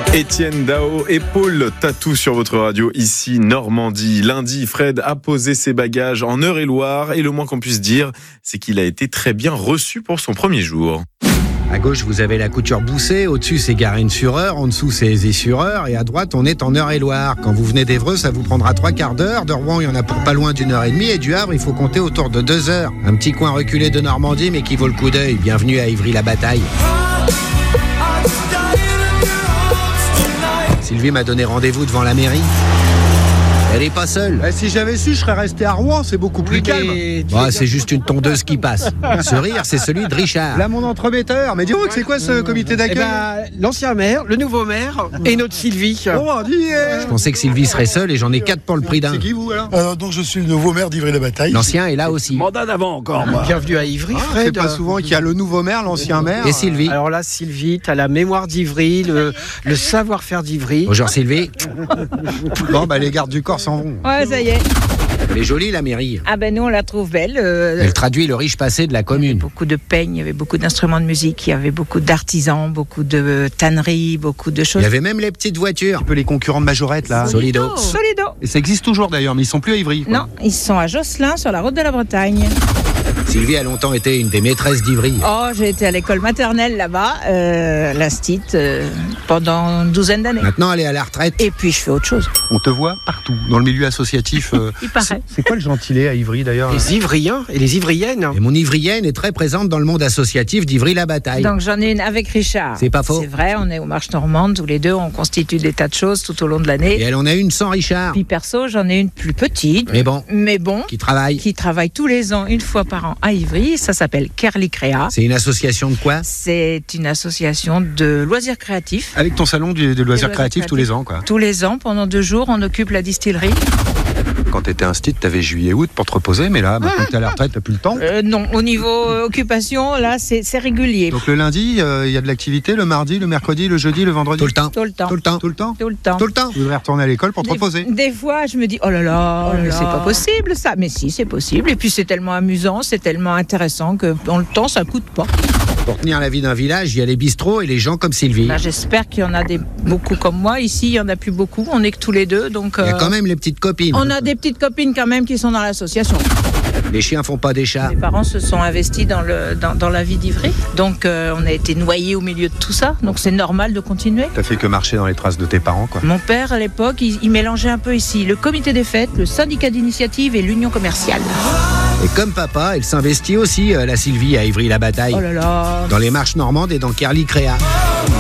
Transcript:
Étienne Dao et Paul Tatou sur votre radio, ici Normandie. Lundi, Fred a posé ses bagages en Eure-et-Loire et le moins qu'on puisse dire, c'est qu'il a été très bien reçu pour son premier jour. À gauche, vous avez la Couture Boussée, au-dessus c'est Garenne-sur-Eure, en dessous c'est Aisy-sur-Eure et à droite on est en Eure-et-Loire. Quand vous venez d'Évreux, ça vous prendra 3/4 d'heure, de Rouen il y en a pour pas loin d'1h30 et du Havre il faut compter autour de 2 heures. Un petit coin reculé de Normandie mais qui vaut le coup d'œil. Bienvenue à Ivry-la-Bataille. Sylvie m'a donné rendez-vous devant la mairie. Elle est pas seule. Si j'avais su, je serais resté à Rouen, c'est beaucoup plus calme. C'est juste une tondeuse qui passe. Ce rire, c'est celui de Richard. Là, mon entremetteur. Mais dis-donc, c'est quoi ce comité d'accueil? L'ancien maire, le nouveau maire et notre Sylvie. Je pensais que Sylvie serait seule et j'en ai 4 pour le prix d'un. C'est qui vous alors? Donc je suis le nouveau maire d'Ivry-la-Bataille. L'ancien est là aussi. Mandat d'avant encore, moi. Bienvenue à Ivry, Fred. C'est pas souvent qu'il y a le nouveau maire, l'ancien maire. Et Sylvie. Alors là, Sylvie, t'as la mémoire d'Ivry, le savoir-faire d'Ivry. Bonjour Sylvie. Bon, les gardes du corps s'en vont. Ouais, ça y est. Elle est jolie la mairie. Ah ben nous on la trouve belle. Elle traduit le riche passé de la commune. Beaucoup de peignes, il y avait beaucoup d'instruments de musique, il y avait beaucoup d'artisans, beaucoup de tanneries, beaucoup de Il choses. y avait même les petites voitures. Un peu les concurrents de Majorette là. Solido. Solido. Et ça existe toujours d'ailleurs, mais ils sont plus à Ivry. Non, ils sont à Josselin sur la route de la Bretagne. Sylvie a longtemps été une des maîtresses d'Ivry. Oh, j'ai été à l'école maternelle là-bas, l'Institut, pendant une douzaine d'années. Maintenant elle est à la retraite. Et puis je fais autre chose. On te voit partout, dans le milieu associatif. Il paraît. C'est quoi le gentilé à Ivry d'ailleurs? Les Ivriens et les Ivriennes. Et mon Ivrienne est très présente dans le monde associatif d'Ivry-la-Bataille. Donc j'en ai une avec Richard. C'est pas faux. C'est vrai, on est aux Marches Normandes, tous les deux, on constitue des tas de choses tout au long de Et l'année. elle en a une sans Richard. Puis perso, j'en ai une plus petite, Mais bon, qui qui travaille. travaille tous les ans, une fois par an à Ivry. Ça s'appelle Kerly Créa. C'est une association de quoi? C'est une association de loisirs créatifs. Avec ton salon de loisirs loisirs créatifs tous les ans quoi. Tous les ans, pendant 2 jours, on occupe la distillerie. Quand t'étais instit, t'avais juillet-août pour te reposer, mais là, maintenant que t'es à la retraite, t'as plus le temps. Non, au niveau occupation, là, c'est régulier. Donc le lundi, il y a de l'activité, le mardi, le mercredi, le jeudi, le vendredi. Tout le temps. Tout le temps. Tout le temps. Tout le temps. Tout le temps. Tout le temps. Tu voudrais retourner à l'école pour te reposer. Des fois, je me dis, oh là là, mais c'est pas possible ça. Mais si, c'est possible. Et puis c'est tellement amusant, c'est tellement intéressant que dans le temps, ça coûte pas. Pour tenir la vie d'un village, il y a les bistrots et les gens comme Sylvie. Là, j'espère qu'il y en a beaucoup comme moi. Ici, il y en a plus beaucoup. On est que tous les deux, donc. Il y a quand même les petites copines. On a des petites copines quand même qui sont dans l'association. Les chiens font pas des chats. Mes parents se sont investis dans la vie d'Ivry. Donc on a été noyés au milieu de tout ça. Donc c'est normal de continuer. T'as fait que marcher dans les traces de tes parents, quoi. Mon père, à l'époque, il mélangeait un peu ici le comité des fêtes, le syndicat d'initiative et l'union commerciale. Et comme papa, elle s'investit aussi, la Sylvie, à Ivry-la-Bataille. Oh là là. Dans les Marches Normandes et dans Kerly Créa.